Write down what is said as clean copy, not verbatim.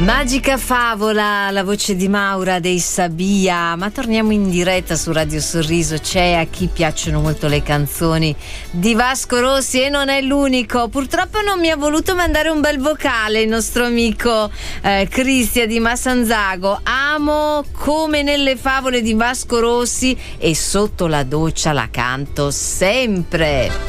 Magica favola, la voce di Maura dei Sabia. Ma torniamo in diretta su Radio Sorriso. C'è a chi piacciono molto le canzoni di Vasco Rossi e non è l'unico. Purtroppo non mi ha voluto mandare un bel vocale il nostro amico Cristian di Massanzago. Amo come nelle favole di Vasco Rossi e sotto la doccia la canto sempre.